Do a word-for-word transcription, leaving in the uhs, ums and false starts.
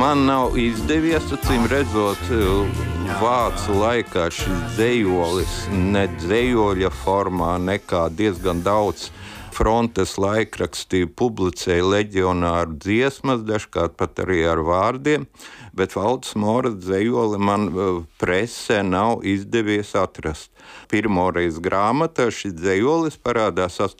Man nav izdevies, acīm redzot, vācu laikā šis dzejolis ne dzejoļa formā, nekā diezgan daudz frontes laikrakstī publicēja leģionāru dziesmas, dažkārt pat arī ar vārdiem, bet Valdes Moras dzejoli man presē nav izdevies atrast. Pirmoreiz grāmatā šis dzejolis parādās